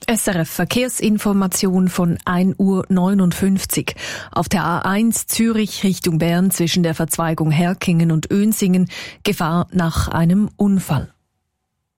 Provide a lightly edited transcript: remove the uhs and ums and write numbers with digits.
SRF Verkehrsinformation von 1:59 Uhr. Auf der A1 Zürich Richtung Bern zwischen der Verzweigung Herkingen und Önsingen Gefahr nach einem Unfall.